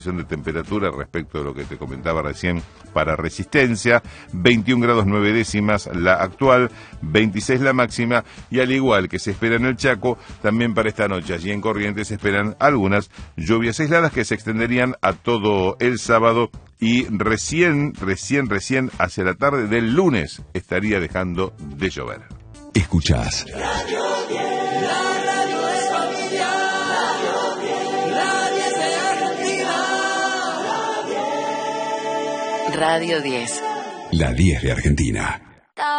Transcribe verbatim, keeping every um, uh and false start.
de temperatura respecto de lo que te comentaba recién para Resistencia, veintiún grados nueve décimas la actual, veintiséis la máxima, y al igual que se espera en el Chaco, también para esta noche allí en Corrientes se esperan algunas lluvias aisladas que se extenderían a todo el sábado y recién, recién, recién hacia la tarde del lunes estaría dejando de llover. Escuchás Radio diez, la radio es familiar. Radio diez, la diez de Argentina. Radio diez. La diez de Argentina.